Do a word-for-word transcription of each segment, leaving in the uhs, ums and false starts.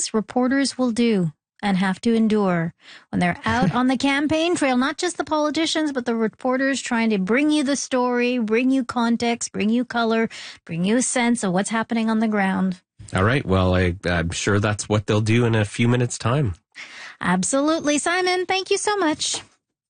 things reporters will do and have to endure when they're out on the campaign trail. Not just the politicians, but the reporters trying to bring you the story, bring you context, bring you color, bring you a sense of what's happening on the ground. All right. Well, I, I'm sure that's what they'll do in a few minutes' time. Absolutely. Simon, thank you so much.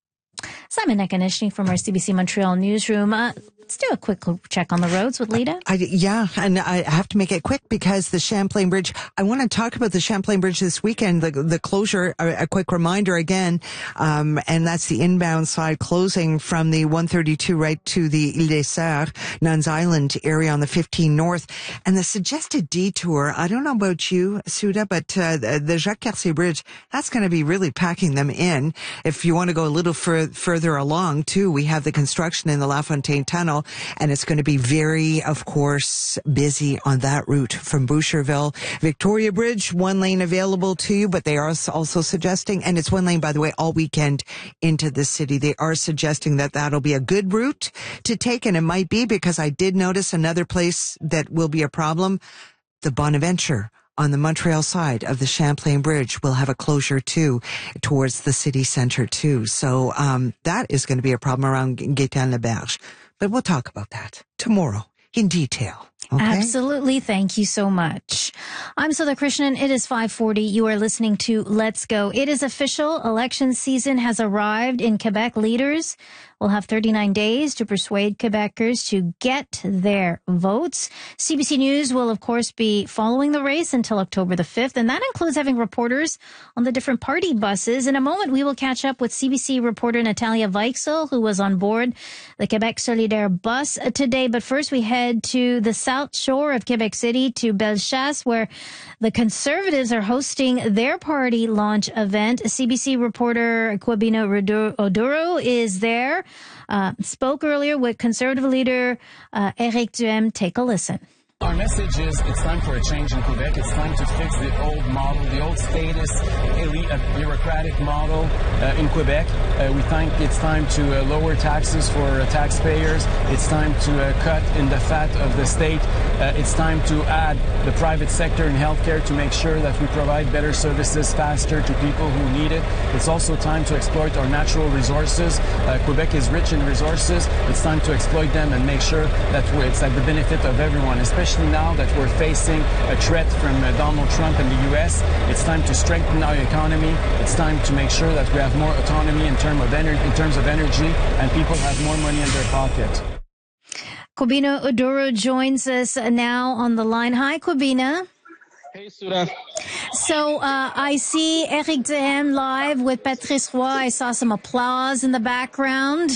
Simon Nekanishny from our C B C Montreal newsroom. Uh, let's do a quick check on the roads with Lita. I, yeah, and I have to make it quick because the Champlain Bridge, I want to talk about the Champlain Bridge this weekend, the, the closure, a, a quick reminder again, um, and that's the inbound side closing from the one thirty-two right to the Ile des Serres, Nuns Island area on the fifteen North. And the suggested detour, I don't know about you, Suda, but uh, the, the Jacques-Cartier Bridge, that's going to be really packing them in. If you want to go a little fur, further along, too, we have the construction in the La Fontaine Tunnel, and it's going to be very, of course, busy on that route from Boucherville. Victoria Bridge, one lane available to you, but they are also suggesting, and it's one lane, by the way, all weekend into the city. They are suggesting that that'll be a good route to take, and it might be because I did notice another place that will be a problem, the Bonaventure on the Montreal side of the Champlain Bridge will have a closure too, towards the city center too. So um that is going to be a problem around Gaétan-Leberge. But we'll talk about that tomorrow in detail. Okay? Absolutely. Thank you so much. I'm Sudha Krishnan. It is five forty. You are listening to Let's Go. It is official. Election season has arrived in Quebec. Leaders will have thirty-nine days to persuade Quebecers to get their votes. C B C News will, of course, be following the race until October the fifth, and that includes having reporters on the different party buses. In a moment, we will catch up with C B C reporter Natalia Weichsel, who was on board the Quebec Solidaire bus today. But first, we head to the south shore of Quebec City, to Bellechasse, where the Conservatives are hosting their party launch event. C B C reporter Kwabena Oduro is there. Uh, spoke earlier with Conservative leader uh, Éric Duhem. Take a listen. Our message is it's time for a change in Quebec. It's time to fix the old model, the old status, elite, uh, bureaucratic model uh, in Quebec. Uh, we think it's time to uh, lower taxes for uh, taxpayers. It's time to uh, cut in the fat of the state. Uh, it's time to add the private sector in healthcare to make sure that we provide better services faster to people who need it. It's also time to exploit our natural resources. Uh, Quebec is rich in resources. It's time to exploit them and make sure that it's at the benefit of everyone, especially now that we're facing a threat from uh, Donald Trump and the U S. It's time to strengthen our economy. It's time to make sure that we have more autonomy in, term of ener- in terms of energy, and people have more money in their pocket. Kwabena Oduro joins us now on the line. Hi, Kwabena. Hey, Sudha. So uh, I see Éric Duhem live with Patrice Roy. I saw some applause in the background.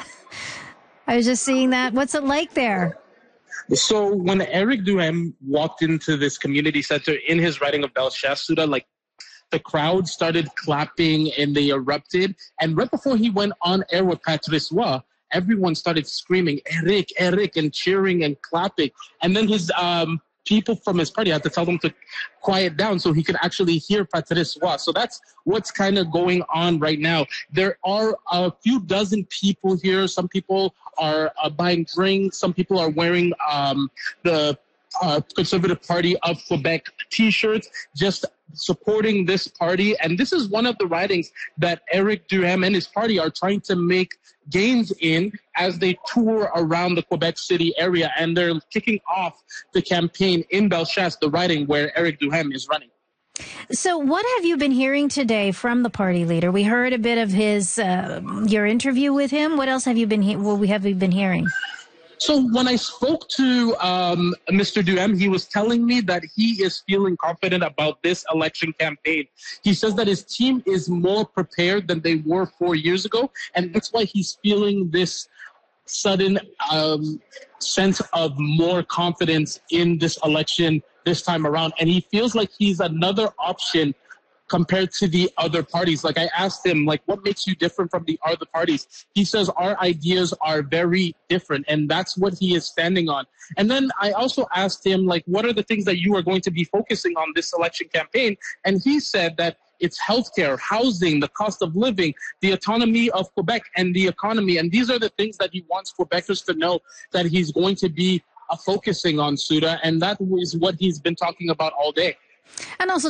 I was just seeing that. What's it like there? So when Éric Duhem walked into this community center in his riding of Bellechasse, Sudha, like the crowd started clapping and they erupted. And right before he went on air with Patrice Roy, everyone started screaming, Éric, Éric, and cheering and clapping. And then his um, people from his party had to tell them to quiet down so he could actually hear Patrice Roy. So that's what's kind of going on right now. There are a few dozen people here. Some people are uh, buying drinks. Some people are wearing um, the uh, Conservative Party of Quebec T-shirts, just supporting this party. And this is one of the ridings that Éric Duhem and his party are trying to make gains in as they tour around the Quebec City area. And they're kicking off the campaign in Bellechasse, the riding where Éric Duhem is running. So what have you been hearing today from the party leader? We heard a bit of his, uh, your interview with him. What else have you been, he- what have you been hearing? So when I spoke to um, Mister Duhem, he was telling me that he is feeling confident about this election campaign. He says that his team is more prepared than they were four years ago, and that's why he's feeling this sudden um, sense of more confidence in this election this time around. And he feels like he's another option compared to the other parties. Like I asked him, like, what makes you different from the other parties? He says our ideas are very different, and that's what he is standing on. And then I also asked him, like, what are the things that you are going to be focusing on this election campaign? And he said that it's healthcare, housing, the cost of living, the autonomy of Quebec, and the economy. And these are the things that he wants Quebecers to know that he's going to be uh, focusing on, Sudha. And that is what he's been talking about all day. And also